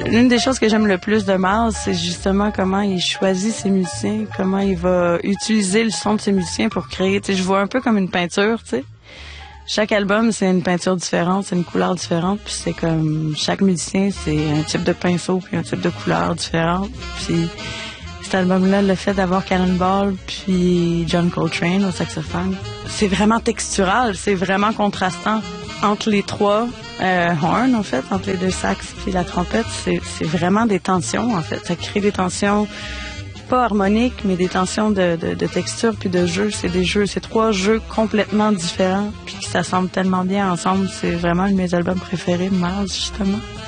L'une des choses que j'aime le plus de Miles, c'est justement comment il choisit ses musiciens, comment il va utiliser le son de ses musiciens pour créer. Tu sais, je vois un peu comme une peinture, tu sais. Chaque album, c'est une peinture différente, c'est une couleur différente, puis c'est comme chaque musicien, c'est un type de pinceau puis un type de couleur différente. Puis cet album-là, le fait d'avoir Cannonball puis John Coltrane au saxophone, c'est vraiment textural, c'est vraiment contrastant entre les trois horns, en fait, entre les deux sax puis la trompette. C'est vraiment des tensions, en fait. Ça crée des tensions pas harmoniques, mais des tensions de texture puis de jeu. C'est trois jeux complètement différents puis qui s'assemblent tellement bien ensemble. C'est vraiment un de mes albums préférés de Miles, justement.